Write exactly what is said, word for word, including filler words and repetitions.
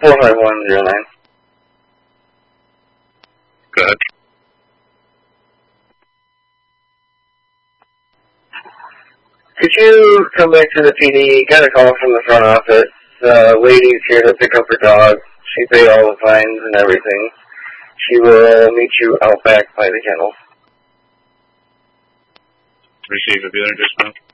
four five one zero nine. Go ahead. Could you come back to the P D? Got a call from the front office. The lady's here to pick up her dog. She paid all the fines and everything. She will meet you out back by the kennel. Receive a dealer dismount.